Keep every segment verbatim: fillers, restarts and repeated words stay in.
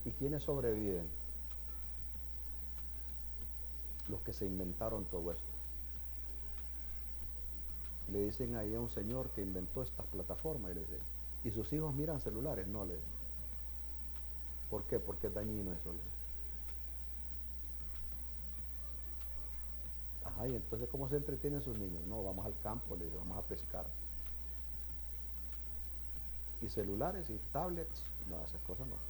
¿Y quiénes sobreviven? Los que se inventaron todo esto. Le dicen ahí a un señor que inventó estas plataformas y le dicen, ¿y sus hijos miran celulares? No, le dicen. ¿Por qué? Porque es dañino eso. Le dicen. Ajá, y entonces ¿cómo se entretienen sus niños? No, vamos al campo, le dicen, vamos a pescar. Y celulares y tablets, no, esas cosas no.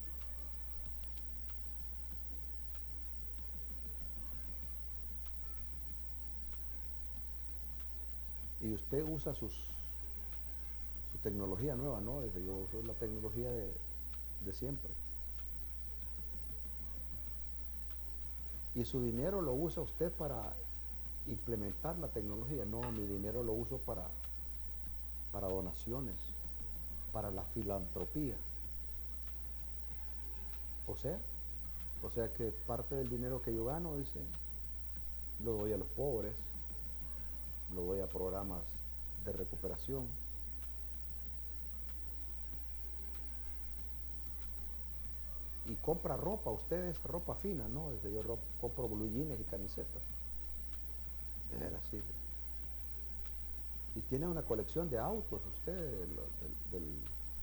Y usted usa sus, su tecnología nueva, ¿no? Dice, yo uso la tecnología de, de siempre. Y su dinero lo usa usted para implementar la tecnología. No, mi dinero lo uso para, para donaciones, para la filantropía. O sea, o sea que parte del dinero que yo gano, dice, lo doy a los pobres, lo doy a programas de recuperación. Y compra ropa, ustedes ropa fina, ¿no? Dice, yo ropa, compro blue jeans y camisetas. De veras, sí. Y tiene una colección de autos, usted, del, del,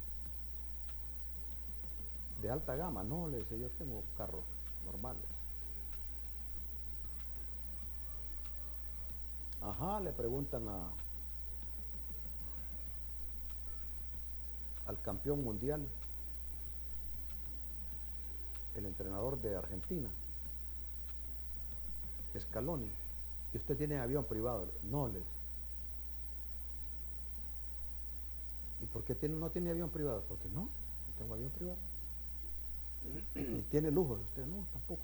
de alta gama. No, le dice, yo tengo carros normales. Ajá, le preguntan a, al campeón mundial, el entrenador de Argentina, Scaloni, ¿y usted tiene avión privado? No, le dice. ¿Y por qué tiene, no tiene avión privado? Porque no, no tengo avión privado. ¿Y tiene lujo? Usted no, tampoco.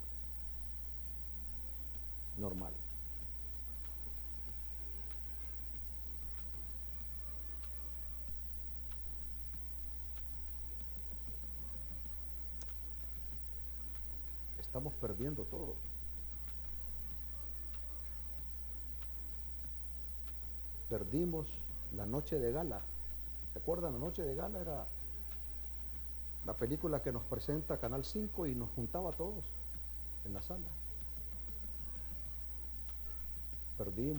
Normal. Estamos perdiendo todo. Perdimos la noche de gala. ¿Se acuerdan? La noche de gala era la película que nos presenta Canal cinco y nos juntaba a todos en la sala. Perdimos.